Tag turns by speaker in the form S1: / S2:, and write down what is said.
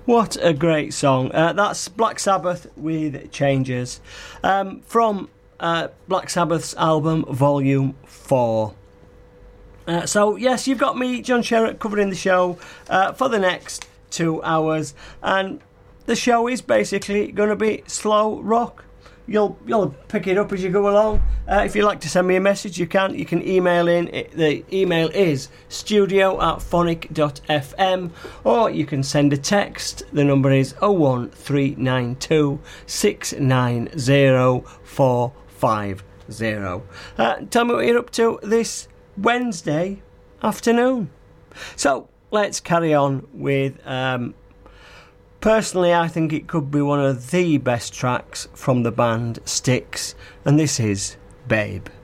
S1: What a great song. That's Black Sabbath with Changes from Black Sabbath's album Volume 4. So, yes, you've got me, John Sherratt, covering the show for the next 2 hours. And the show is basically going to be slow rock. You'll pick it up as you go along. If you'd like to send me a message, you can. You can email in. The email is studio@phonic.fm, or you can send a text. The number is 01392 690 450. Tell me what you're up to this Wednesday afternoon. So let's carry on with... personally, I think it could be one of the best tracks from the band Styx, and this is Babe.